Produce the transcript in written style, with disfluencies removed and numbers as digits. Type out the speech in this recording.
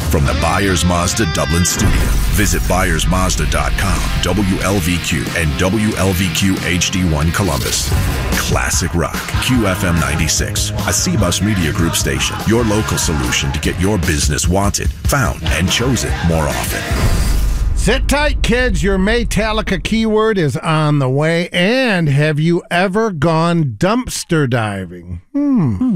from the Byers Mazda Dublin studio. Visit ByersMazda.com, WLVQ, and WLVQ HD1 Columbus. Classic Rock, QFM 96, a C-Bus Media Group station. Your local solution to get your business wanted, found, and chosen more often. Sit tight, kids. Your Maytalica keyword is on the way. And have you ever gone dumpster diving?